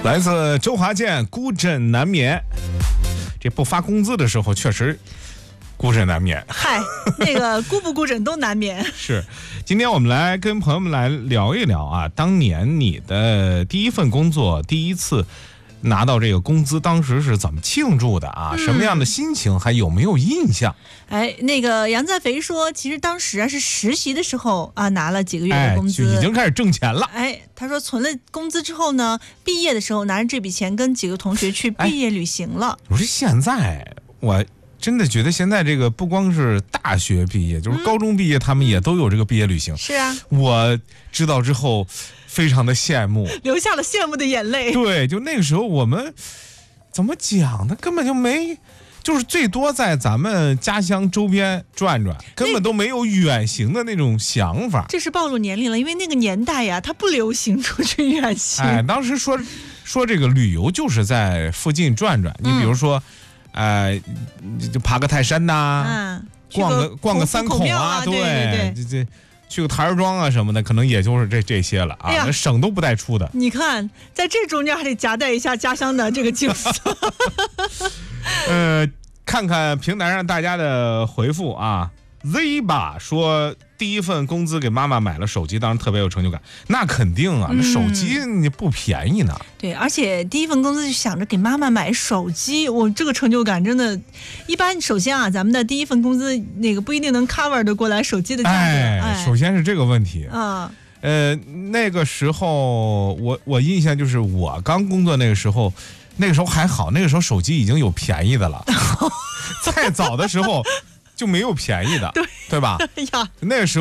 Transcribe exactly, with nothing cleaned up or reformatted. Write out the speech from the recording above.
来自周华健，孤枕难眠。这不发工资的时候，确实孤枕难眠。 嗨，那个孤不孤枕都难眠。 是，今天我们来跟朋友们来聊一聊啊，当年你的第一份工作，第一次拿到这个工资，当时是怎么庆祝的啊？嗯、什么样的心情，还有没有印象？ 哎，那个杨在肥说，其实当时啊是实习的时候啊拿了几个月的工资， 哎、就已经开始挣钱了。 哎，他说存了工资之后呢，毕业的时候拿着这笔钱跟几个同学去毕业旅行了。 哎、我说现在我真的觉得现在这个不光是大学毕业，就是高中毕业，他们也都有这个毕业旅行。 嗯、是啊， 我知道之后非常的羡慕， 流下了羡慕的眼泪。 对，就那个时候我们怎么讲呢？根本就没。就是最多在咱们家乡周边转转，根本都没有远行的那种想法。 这是暴露年龄了，因为那个年代呀，它不流行出去远行。 哎，当时说说这个旅游就是在附近转转，嗯、你比如说，呃，就爬个泰山呐、啊，嗯，逛个逛个三孔啊， 对对对，这这。去个台儿庄啊什么的，可能也就是这这些了啊，哎、省都不带出的。 你看，在这中间还得夹带一下家乡的这个景色。 呃，看看平台上大家的回复啊 ，Z 吧说第一份工资给妈妈买了手机，当然特别有成就感。那肯定啊，那、嗯、手机你不便宜呢。 对，而且第一份工资就想着给妈妈买手机，我这个成就感真的，一般首先啊，咱们的第一份工资那个不一定能 cover 得过来手机的价格。 哎，哎首先是这个问题啊。 呃，那个时候我我印象就是我刚工作那个时候。那个时候还好，那个时候手机已经有便宜的了。再早的时候就没有便宜的， 对对吧？ 哎呀， 那个时候。